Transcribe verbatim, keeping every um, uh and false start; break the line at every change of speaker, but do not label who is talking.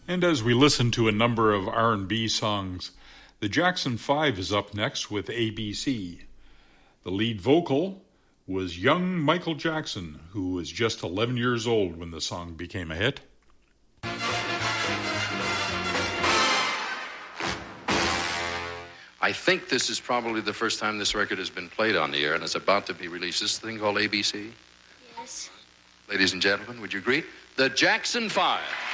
And as we listen to a number of R and B songs, the Jackson Five is up next with A B C. The lead vocal was young Michael Jackson, who was just eleven years old when the song became a hit.
I think this is probably the first time this record has been played on the air, and it's about to be released. This thing called A B C?
Yes.
Ladies and gentlemen, would you greet the Jackson Five?